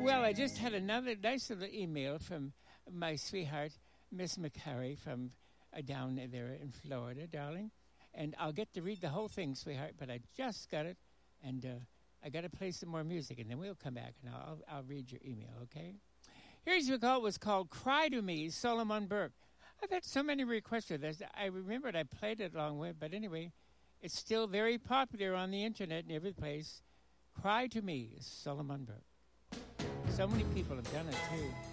Well, I just had another nice little email from my sweetheart, Miss McCurry, from down there in Florida, darling. And I'll get to read the whole thing, sweetheart, but I just got it, and I got to play some more music, and then we'll come back, and I'll read your email, okay? Here's what it was called Cry to Me, Solomon Burke. I've had so many requests for this. I remembered I played it along with, but anyway, it's still very popular on the internet and every place. Cry to Me, Solomon Burke. So many people have done it, too.